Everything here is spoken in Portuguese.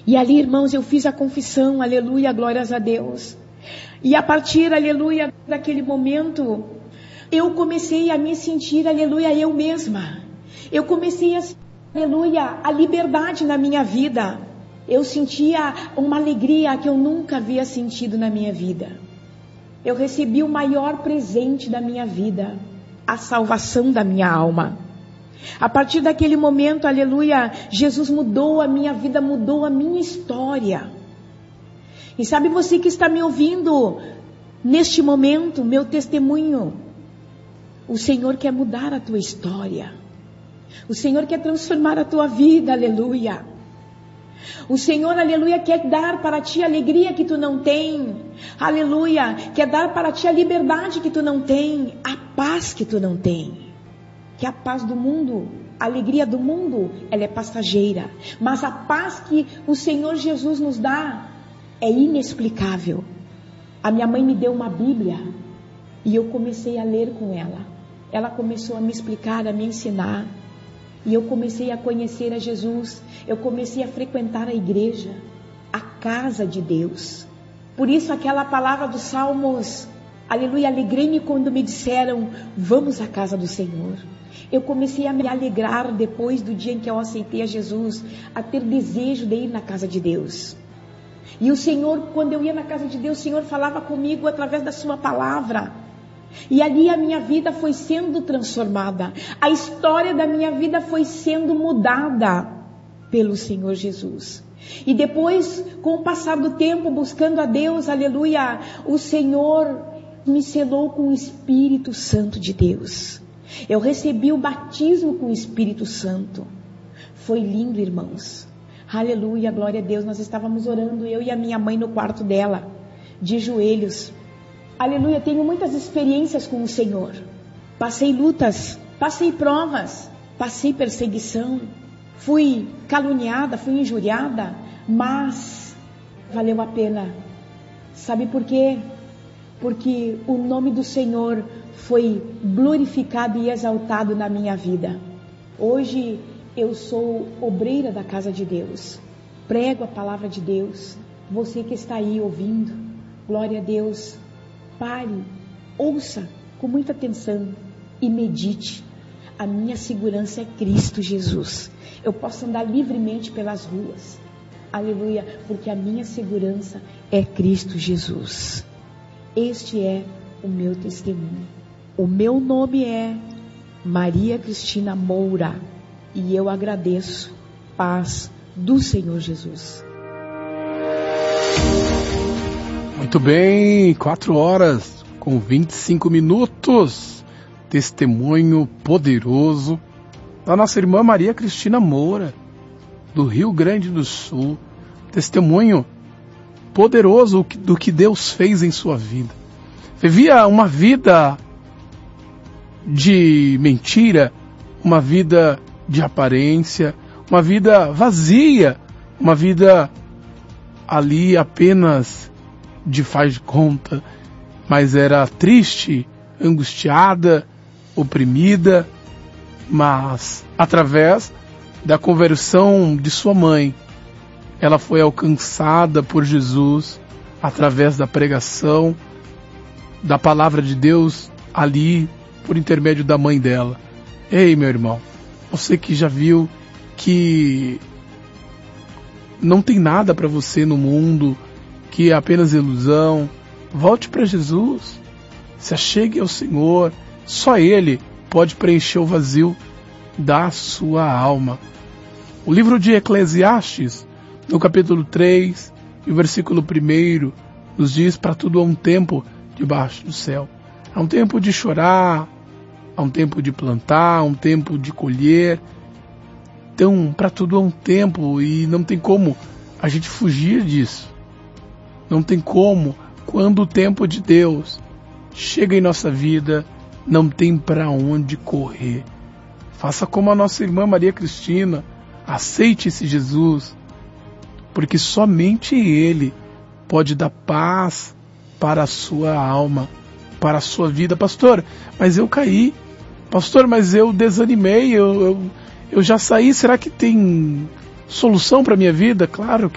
E ali, irmãos, eu fiz a confissão, aleluia, glórias a Deus. E a partir, aleluia, daquele momento, eu comecei a me sentir, aleluia, eu mesma. Eu comecei a sentir, aleluia, a liberdade na minha vida. Eu sentia uma alegria que eu nunca havia sentido na minha vida. Eu recebi o maior presente da minha vida, a salvação da minha alma. A partir daquele momento, aleluia, Jesus mudou a minha vida, mudou a minha história. E sabe você que está me ouvindo, neste momento, meu testemunho, o Senhor quer mudar a tua história. O Senhor quer transformar a tua vida, aleluia. O Senhor, aleluia, quer dar para ti a alegria que tu não tem. Aleluia, quer dar para ti a liberdade que tu não tem, a paz que tu não tem. Que a paz do mundo, a alegria do mundo, ela é passageira. Mas a paz que o Senhor Jesus nos dá é inexplicável. A minha mãe me deu uma Bíblia e eu comecei a ler com ela. Ela começou a me explicar, a me ensinar. E eu comecei a conhecer a Jesus. Eu comecei a frequentar a igreja, a casa de Deus. Por isso aquela palavra dos Salmos, aleluia, alegrei-me quando me disseram, vamos à casa do Senhor. Eu comecei a me alegrar depois do dia em que eu aceitei a Jesus, a ter desejo de ir na casa de Deus. E o Senhor, quando eu ia na casa de Deus, o Senhor falava comigo através da sua palavra. E ali a minha vida foi sendo transformada. A história da minha vida foi sendo mudada pelo Senhor Jesus. E depois, com o passar do tempo, buscando a Deus, aleluia, o Senhor me selou com o Espírito Santo de Deus. Eu recebi o batismo com o Espírito Santo. Foi lindo, irmãos. Aleluia, glória a Deus. Nós estávamos orando, eu e a minha mãe no quarto dela, de joelhos. Aleluia, tenho muitas experiências com o Senhor. Passei lutas, passei provas, passei perseguição. Fui caluniada, fui injuriada, mas valeu a pena. Sabe por quê? Porque o nome do Senhor foi glorificado e exaltado na minha vida. Hoje eu sou obreira da casa de Deus. Prego a palavra de Deus. Você que está aí ouvindo, glória a Deus. Pare, ouça com muita atenção e medite. A minha segurança é Cristo Jesus. Eu posso andar livremente pelas ruas. Aleluia, porque a minha segurança é Cristo Jesus. Este é o meu testemunho. O meu nome é Maria Cristina Moura e eu agradeço. Paz do Senhor Jesus. Muito bem, 4h25. Testemunho poderoso da nossa irmã Maria Cristina Moura, do Rio Grande do Sul. Testemunho poderoso do que Deus fez em sua vida. Vivia uma vida de mentira, uma vida de aparência, uma vida vazia, uma vida ali apenas de faz de conta, mas era triste, angustiada, oprimida, mas através da conversão de sua mãe, ela foi alcançada por Jesus através da pregação da palavra de Deus ali por intermédio da mãe dela. Ei, meu irmão, você que já viu que não tem nada para você no mundo, que é apenas ilusão, volte para Jesus, se achegue ao Senhor. Só Ele pode preencher o vazio da sua alma. O livro de Eclesiastes, no capítulo 3, e o versículo 1, nos diz: para tudo há um tempo debaixo do céu. Há um tempo de chorar, há um tempo de plantar, há um tempo de colher. Então, para tudo há um tempo e não tem como a gente fugir disso. Não tem como, quando o tempo de Deus chega em nossa vida, não tem para onde correr. Faça como a nossa irmã Maria Cristina, aceite esse Jesus, porque somente Ele pode dar paz para a sua alma, para a sua vida. Pastor, mas eu caí. Pastor, mas eu desanimei, eu já saí. Será que tem solução para a minha vida? Claro